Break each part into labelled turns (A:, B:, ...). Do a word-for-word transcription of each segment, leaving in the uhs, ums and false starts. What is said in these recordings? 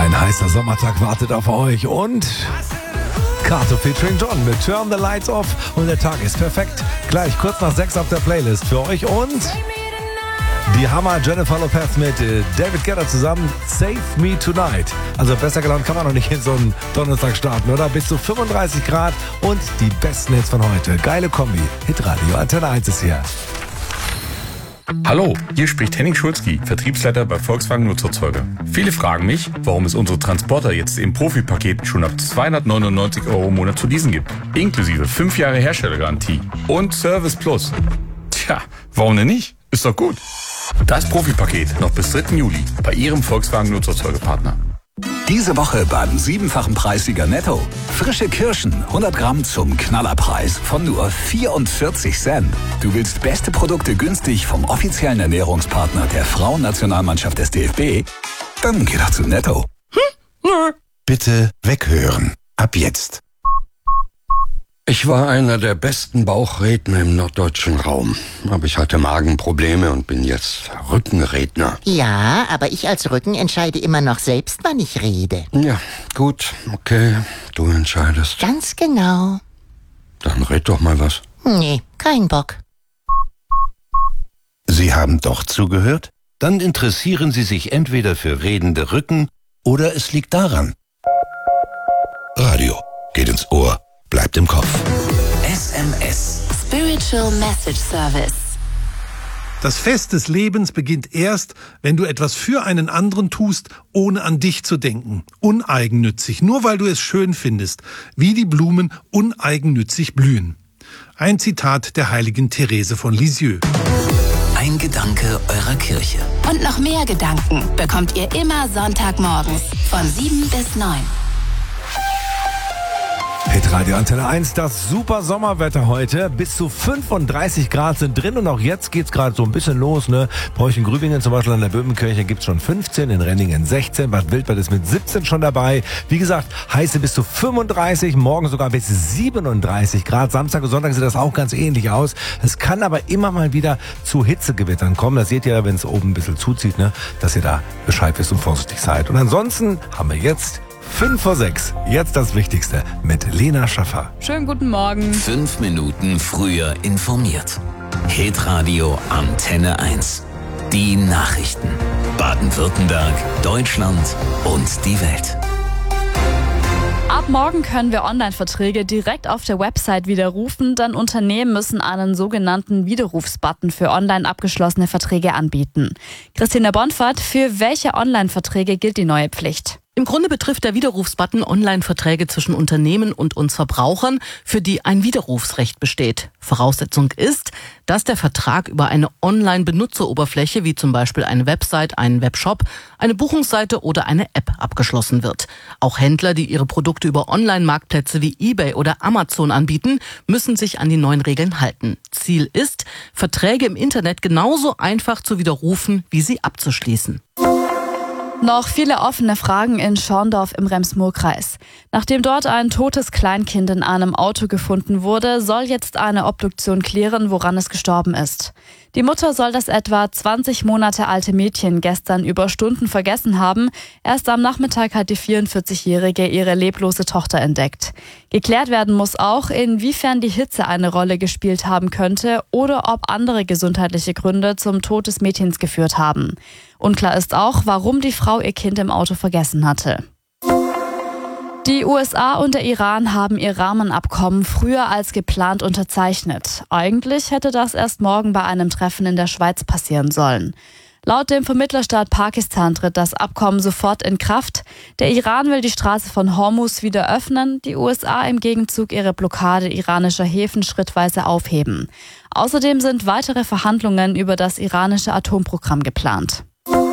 A: Ein heißer Sommertag wartet auf euch und Kato featuring John mit Turn the Lights Off und der Tag ist perfekt. Gleich kurz nach sechs auf der Playlist für euch und die Hammer Jennifer Lopez mit David Guetta zusammen, Save Me Tonight. Also besser gelaunt kann man noch nicht in so einen Donnerstag starten, oder? Bis zu fünfunddreißig Grad und die besten Hits von heute. Geile Kombi. Hitradio Antenne eins ist hier.
B: Hallo, hier spricht Henning Schulzki, Vertriebsleiter bei Volkswagen Nutzerzeuge. Viele fragen mich, warum es unsere Transporter jetzt im Profi-Paket schon ab zweihundertneunundneunzig Euro im Monat zu leasen gibt. Inklusive fünf Jahre Herstellergarantie und Service Plus. Tja, warum denn nicht? Ist doch gut. Das Profi-Paket noch bis dritten Juli bei Ihrem Volkswagen Nutzerzeugepartner.
C: Diese Woche beim siebenfachen Preissieger Netto. Frische Kirschen, hundert Gramm zum Knallerpreis von nur vierundvierzig Cent. Du willst beste Produkte günstig vom offiziellen Ernährungspartner der Frauennationalmannschaft des D F B? Dann geh doch zu Netto.
D: Hm? Bitte weghören. Ab jetzt.
E: Ich war einer der besten Bauchredner im norddeutschen Raum. Aber ich hatte Magenprobleme und bin jetzt Rückenredner.
F: Ja, aber ich als Rücken entscheide immer noch selbst, wann ich rede.
E: Ja, gut, okay, du entscheidest.
F: Ganz genau.
E: Dann red doch mal was.
F: Nee, kein Bock.
D: Sie haben doch zugehört? Dann interessieren Sie sich entweder für redende Rücken oder es liegt daran. Radio geht ins Ohr. Bleibt im Kopf.
C: S M S.
G: Spiritual Message Service.
H: Das Fest des Lebens beginnt erst, wenn du etwas für einen anderen tust, ohne an dich zu denken. Uneigennützig, nur weil du es schön findest, wie die Blumen uneigennützig blühen. Ein Zitat der heiligen Therese von Lisieux.
C: Ein Gedanke eurer Kirche.
G: Und noch mehr Gedanken bekommt ihr immer Sonntagmorgens von sieben bis neun.
A: Hitradio Antenne eins, das super Sommerwetter heute. Bis zu fünfunddreißig Grad sind drin und auch jetzt geht's gerade so ein bisschen los. Ne? Bräuchen-Grübingen zum Beispiel an der Böhmenkirche gibt's schon fünfzehn, in Renningen sechzehn, Bad Wildbad ist mit siebzehn schon dabei. Wie gesagt, heiße bis zu fünfunddreißig, morgen sogar bis siebenunddreißig Grad. Samstag und Sonntag sieht das auch ganz ähnlich aus. Es kann aber immer mal wieder zu Hitzegewittern kommen. Das seht ihr, wenn es oben ein bisschen zuzieht, ne? Dass ihr da Bescheid wisst und vorsichtig seid. Und ansonsten haben wir jetzt fünf vor sechs. Jetzt das Wichtigste mit Lena Schaffer.
I: Schönen guten Morgen.
C: Fünf Minuten früher informiert. Hitradio Antenne eins. Die Nachrichten. Baden-Württemberg, Deutschland und die Welt.
I: Ab morgen können wir Online-Verträge direkt auf der Website widerrufen, denn Unternehmen müssen einen sogenannten Widerrufsbutton für online abgeschlossene Verträge anbieten. Christina Bonfert, für welche Online-Verträge gilt die neue Pflicht?
J: Im Grunde betrifft der Widerrufsbutton Online-Verträge zwischen Unternehmen und uns Verbrauchern, für die ein Widerrufsrecht besteht. Voraussetzung ist, dass der Vertrag über eine Online-Benutzeroberfläche, wie zum Beispiel eine Website, einen Webshop, eine Buchungsseite oder eine App abgeschlossen wird. Auch Händler, die ihre Produkte über Online-Marktplätze wie eBay oder Amazon anbieten, müssen sich an die neuen Regeln halten. Ziel ist, Verträge im Internet genauso einfach zu widerrufen, wie sie abzuschließen.
I: Noch viele offene Fragen in Schorndorf im Rems-Murr-Kreis. Nachdem dort ein totes Kleinkind in einem Auto gefunden wurde, soll jetzt eine Obduktion klären, woran es gestorben ist. Die Mutter soll das etwa zwanzig Monate alte Mädchen gestern über Stunden vergessen haben. Erst am Nachmittag hat die vierundvierzigjährige ihre leblose Tochter entdeckt. Geklärt werden muss auch, inwiefern die Hitze eine Rolle gespielt haben könnte oder ob andere gesundheitliche Gründe zum Tod des Mädchens geführt haben. Unklar ist auch, warum die Frau ihr Kind im Auto vergessen hatte. Die U S A und der Iran haben ihr Rahmenabkommen früher als geplant unterzeichnet. Eigentlich hätte das erst morgen bei einem Treffen in der Schweiz passieren sollen. Laut dem Vermittlerstaat Pakistan tritt das Abkommen sofort in Kraft. Der Iran will die Straße von Hormuz wieder öffnen, die U S A im Gegenzug ihre Blockade iranischer Häfen schrittweise aufheben. Außerdem sind weitere Verhandlungen über das iranische Atomprogramm geplant.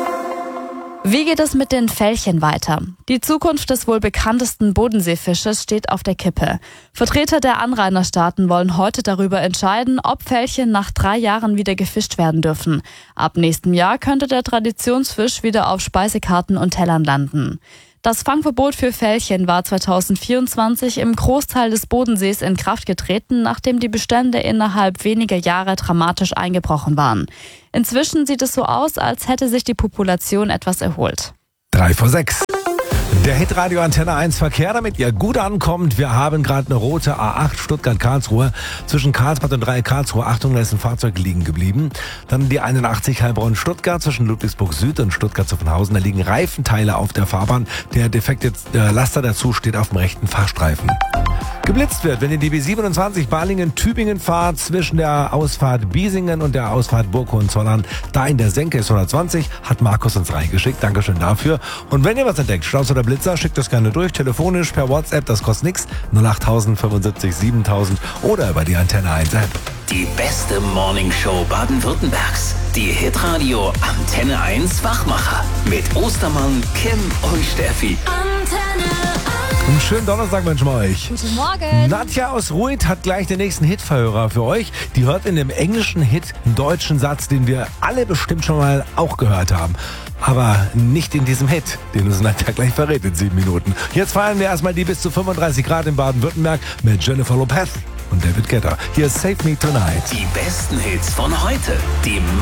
I: Wie geht es mit den Felchen weiter? Die Zukunft des wohl bekanntesten Bodenseefisches steht auf der Kippe. Vertreter der Anrainerstaaten wollen heute darüber entscheiden, ob Felchen nach drei Jahren wieder gefischt werden dürfen. Ab nächstem Jahr könnte der Traditionsfisch wieder auf Speisekarten und Tellern landen. Das Fangverbot für Felchen war zweitausendvierundzwanzig im Großteil des Bodensees in Kraft getreten, nachdem die Bestände innerhalb weniger Jahre dramatisch eingebrochen waren. Inzwischen sieht es so aus, als hätte sich die Population etwas erholt.
A: Drei vor sechs. Der Hitradio Antenne eins Verkehr, damit ihr gut ankommt. Wir haben gerade eine rote A acht Stuttgart-Karlsruhe. Zwischen Karlsbad und Dreieck Karlsruhe. Achtung, da ist ein Fahrzeug liegen geblieben. Dann die einundachtzig Heilbronn-Stuttgart zwischen Ludwigsburg Süd und Stuttgart-Zuffenhausen. Da liegen Reifenteile auf der Fahrbahn. Der defekte äh, Laster dazu steht auf dem rechten Fahrstreifen. Geblitzt wird, wenn ihr die B siebenundzwanzig Balingen-Tübingen fahrt, zwischen der Ausfahrt Biesingen und der Ausfahrt Burghohenzollern, da in der Senke ist hundertzwanzig, hat Markus uns reingeschickt. Dankeschön dafür. Und wenn ihr was entdeckt, Staus oder Blitzer, schickt das gerne durch, telefonisch, per WhatsApp, das kostet nichts, null acht tausend fünfundsiebzig siebentausend oder über die Antenne eins App.
K: Die beste Morningshow Baden-Württembergs. Die Hitradio Antenne eins Wachmacher. Mit Ostermann, Kim und Steffi.
G: Antenne
A: Einen schönen Donnerstag wünschen wir euch.
I: Guten Morgen.
A: Nadja aus Ruid hat gleich den nächsten Hitverhörer für euch. Die hört in dem englischen Hit einen deutschen Satz, den wir alle bestimmt schon mal auch gehört haben. Aber nicht in diesem Hit, den uns Nadja gleich verrät in sieben Minuten. Jetzt feiern wir erstmal die bis zu fünfunddreißig Grad in Baden-Württemberg mit Jennifer Lopez und David Guetta. Hier ist Save Me Tonight.
K: Die besten Hits von heute. Die